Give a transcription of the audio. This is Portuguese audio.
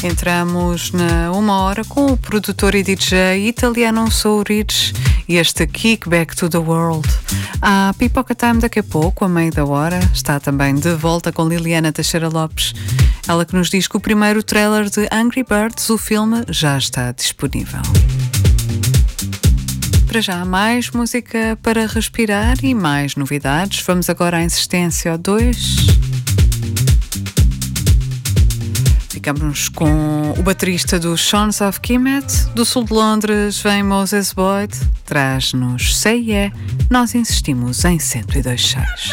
Entramos na uma hora com o produtor e DJ italiano Soul Rich e este Kick Back to the World. Há Pipoca Time daqui a pouco, a meio da hora. Está também de volta com Liliana Teixeira Lopes. Ela que nos diz que o primeiro trailer de Angry Birds, o filme, já está disponível. Para já, mais música para respirar e mais novidades. Vamos agora à Insistência 2. Ficamos com o baterista dos Sons of Kemet. Do sul de Londres vem Moses Boyd. Traz-nos Say Yeah. Nós insistimos em 102.6.